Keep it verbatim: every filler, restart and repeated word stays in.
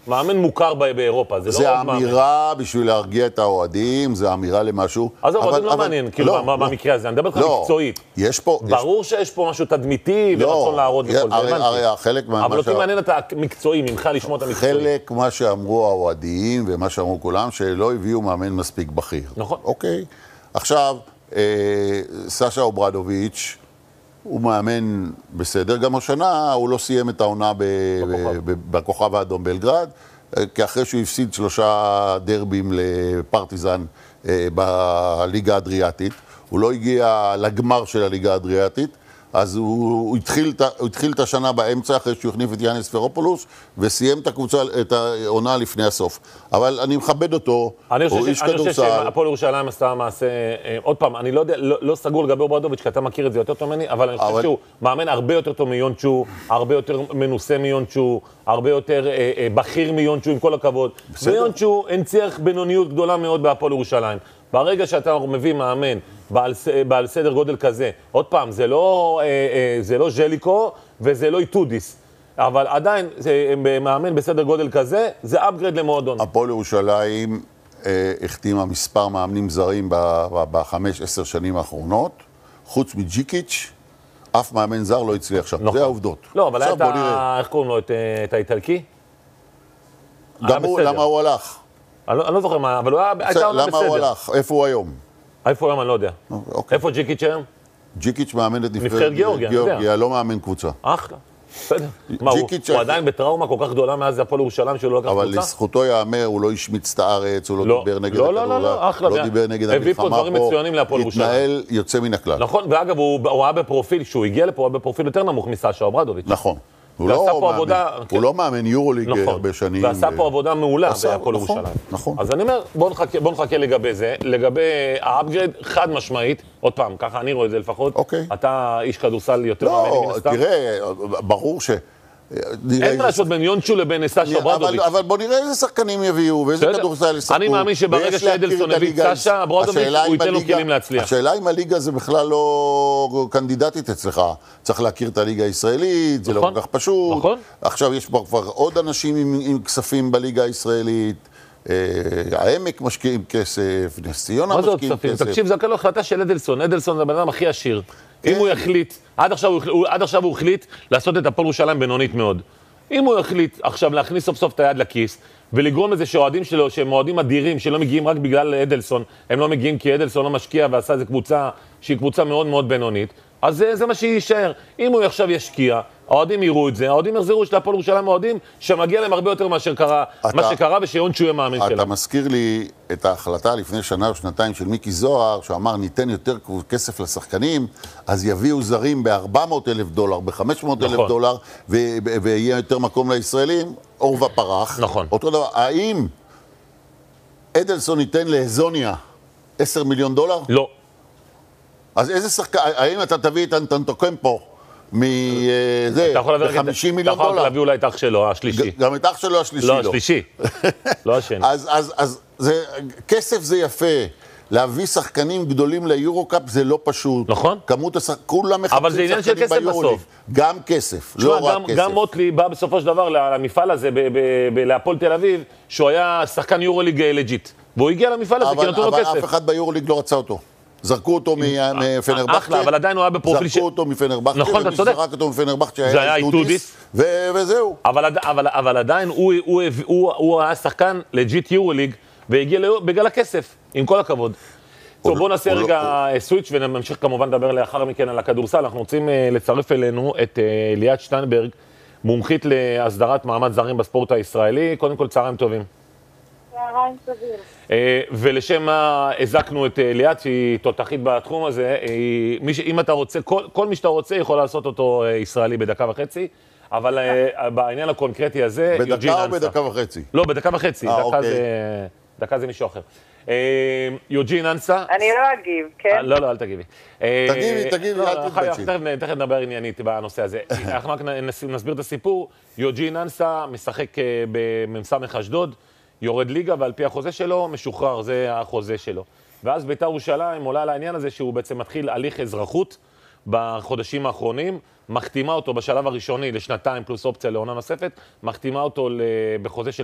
מאמן מוכר באירופה, זה, זה לא עוד מאמן. זה אמירה בשביל להרגיע את האוהדים, זה אמירה למשהו. אז האוהדים לא מעניין, כאילו, במקרה הזה, אני מדבר לך מקצועית. יש פה... ברור שיש פה משהו תדמיתי ורצון להראות וכל זה, הרי חלק מה... אבל אותי מעניין את המקצועי, ממך לשמוע את המקצועי. חלק מה שאמרו האוהדים ומה שאמרו כולם, שלא הביאו מאמן מספיק בכיר. נכון. אוקיי. עכשיו, סשה אוברדוביץ' הוא מאמן בסדר, גם השנה הוא לא סיים את העונה בכוכב האדום בלגרד, כי אחרי שהוא הפסיד שלושה דרבים לפרטיזן בליגה האדריאטית, הוא לא הגיע לגמר של הליגה האדריאטית, אז הוא, הוא, התחיל, הוא התחיל את השנה באמצע אחרי שהוא הכניף את יאניס פרופולוס, וסיים את הקבוצה, את העונה לפני הסוף. אבל אני מכבד אותו, הוא איש כדורסל. אני חושב שהפועל ירושלים עשתה מעשה, עוד פעם, אני לא יודע, לא, לא סגור לגבי אוברדוביץ', כי אתה מכיר את זה יותר טוב ממני, אבל אני חושב אבל... שהוא מאמן הרבה יותר טוב מיונצ'ו, הרבה יותר מנוסה מיונצ'ו, הרבה יותר אה, אה, בכיר מיונצ'ו, עם כל הכבוד. מיונצ'ו הנציח בינוניות גדולה מאוד בהפועל ירושלים. ברגע שאתה מביא מאמן בעל, בעל סדר גודל כזה, עוד פעם, זה לא, אה, אה, זה לא ז'ליקו וזה לא איטודיס, אבל עדיין, זה מאמן בסדר גודל כזה, זה אפגרד למועדון. הפועל ירושלים אה, החתימה מספר מאמנים זרים בחמש, עשר שנים האחרונות, חוץ מג'יקיץ', אף מאמן זר לא הצליח שם. נכון. זה העובדות. לא, אבל היה, איך קוראים לו, את, את האיטלקי? גם הוא, למה הוא הלך? אני לא, אני לא זוכר מה, אבל הוא היה, הייתה עונה בסדר. למה הוא הלך? איפה הוא היום? איפה הוא היום? אני לא יודע. אוקיי. איפה ג'יקיץ' היום? ג'יקיץ' מאמן את נבחרת גיאורגיה, אני יודע. גיאורגיה, לא מאמן קבוצה. אחלה. בסדר. מה, הוא, הוא עדיין בטראומה כל כך גדולה מאז הפועל ירושלים שהוא לא לקח קבוצה? אבל לזכותו יאמר, הוא לא השמיץ את הארץ, הוא לא דיבר נגד הכדורסל. לא, לא, לא, אחלה. לא דיבר נגד המלחמה פה. התנהל יוצא מן הכלל. נכון, ואגב, הוא היה בפרופיל, כשהוא הגיע לפה, הוא היה בפרופיל יותר נמוך מסשה אוברדוביץ'. נכון. הוא לא מאמן יורוליג הרבה שנים. ועשה פה עבודה מעולה בהפועל ירושלים. נכון. אז אני אומר, בוא נחכה לגבי זה, לגבי האפגרד חד משמעית, עוד פעם, ככה אני רואה את זה לפחות, אתה איש כדורסל יותר מאמן מן הסתם. לא, תראה, ברור ש... אין מה לעשות בין יונצ'ו לבין סשה אוברדוביץ'. אבל בוא נראה איזה שחקנים יביאו ואיזה כדורסל ישחקו. אני מאמין שברגע שאדלסון הביא את סשה אוברדוביץ' הוא ייתן לו כלים להצליח. השאלה אם הליגה זה בכלל לא קנדידטית אצלך. צריך להכיר את הליגה הישראלית, זה לא כל כך פשוט. עכשיו יש כבר עוד אנשים עם כספים בליגה הישראלית. העמק משקיעים כסף, נס ציונה משקיעים כסף. תקשיב, זה כאילו החלטה של אדלסון. אדלסון זה הבן אדם הכי עשיר. אם הוא יחליט, עד עכשיו הוא, עד עכשיו הוא החליט לעשות את הפועל ירושלים בינונית מאוד. אם הוא יחליט עכשיו להכניס סוף סוף את היד לכיס, ולגרום לזה שהאוהדים שלו, שהם אוהדים אדירים, שלא מגיעים רק בגלל אדלסון, הם לא מגיעים כי אדלסון לא משקיע ועשה איזו קבוצה שהיא קבוצה מאוד מאוד בינונית, אז זה, זה מה שיישאר. אם הוא עכשיו ישקיע, האוהדים יראו את זה, האוהדים יחזרו של הפועל ירושלים, האוהדים שמגיע להם הרבה יותר מאשר קרה, אתה, מה שקרה ושיונצ'ו יהיה מאמין שלהם. אתה מזכיר לי את ההחלטה לפני שנה או שנתיים של מיקי זוהר, שאמר ניתן יותר כסף לשחקנים, אז יביאו זרים ב-ארבע מאות אלף דולר, ב-חמש מאות אלף נכון. דולר, ו- ו- ויהיה יותר מקום לישראלים, אור ופרח. נכון. אותו דבר, האם אדלסון ייתן להזוניה עשרה מיליון דולר? לא. אז איזה שחקן, האם אתה תביא את אנטנטוקמפו מזה, ב-חמישים מיליון דולר? אתה יכול להביא אולי את אח שלו, השלישי. גם את אח שלו השלישי לא. לא, השלישי. לא השני. אז כסף זה יפה. להביא שחקנים גדולים ליורו-קאפ זה לא פשוט. נכון. כמות השחקנים, כולם מחפשים שחקנים ביורו-ליג. גם כסף, לא רק כסף. גם מוטלי בא בסופו של דבר למפעל הזה, להפועל תל אביב, שהוא היה שחקן יורו-ליג לג'יט. והוא הגיע למפעל הזה כי נתנו לו כסף. אבל אף אחד ביורו-ליג לא רצה אותו. זרקו אותו מפנרבכטה. אחלה, אבל עדיין הוא היה בפרופיל זרקו אותו מפנרבכטה. נכון, אתה צודק. זרק אותו מפנרבכטה זה היה איטודיס. וזהו. אבל עדיין הוא היה שחקן לג'יט יורו-ליג, והגיע בגלל הכסף, עם כל הכבוד. טוב, בואו נעשה רגע סוויץ' ונמשיך כמובן לדבר לאחר מכן על הכדורסל. אנחנו רוצים לצרף אלינו את ליאת שטיינברג, מומחית להסדרת מעמד זרים בספורט הישראלי. קודם כל, צהריים טובים. צהריים טובים. ולשם מה הזקנו את ליאת, שהיא תותחית בתחום הזה. אם אתה רוצה, כל מי שאתה רוצה יכול לעשות אותו ישראלי בדקה וחצי, אבל בעניין הקונקרטי הזה, בדקה או בדקה וחצי? לא, בדקה וחצי. דקה זה מישהו אחר. יוג'ין אנסה. אני לא אגיב, כן? לא, לא, אל תגיבי. תגיבי, תגיבי, אל תתבקשי. תכף נדבר עניינית בנושא הזה. אנחנו רק נסביר את הסיפור. יוג'ין אנסה משחק במסמך אשדוד, יורד ליגה, ועל פי החוזה שלו, משוחרר, זה החוזה שלו. ואז בית"ר ירושלים עולה על העניין הזה שהוא בעצם מתחיל הליך אזרחות בחודשים האחרונים, מחתימה אותו בשלב הראשוני לשנתיים פלוס אופציה לעונה נוספת, מחתימה אותו בחוזה של